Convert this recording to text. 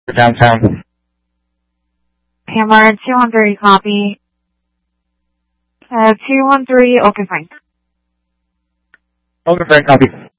downtown. Hammer 213, copy. 213, okay, fine. Okay, fine, copy.